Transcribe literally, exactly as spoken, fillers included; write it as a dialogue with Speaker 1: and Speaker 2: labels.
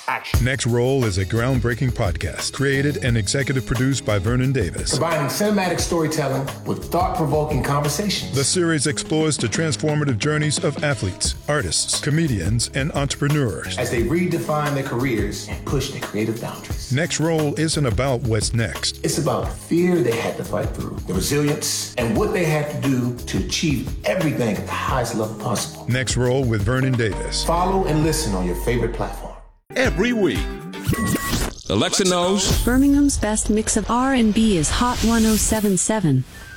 Speaker 1: action.
Speaker 2: Next Roll is a groundbreaking podcast created and executive produced by Vernon Davis.
Speaker 1: Combining cinematic storytelling with thought-provoking conversations.
Speaker 2: The series explores the transformative journeys of athletes, artists, comedians, and entrepreneurs
Speaker 1: as they redefine their careers and push their creative boundaries.
Speaker 2: Next Roll isn't about what's next.
Speaker 1: It's about the fear they had to fight through, the resilience, and what they had to do to achieve everything at the highest level possible.
Speaker 2: Next Roll with Vernon Davis.
Speaker 1: Follow and listen on your favorite platform.
Speaker 3: Every week. Alexa knows
Speaker 4: Birmingham's best mix of R and B is Hot one oh seven point seven.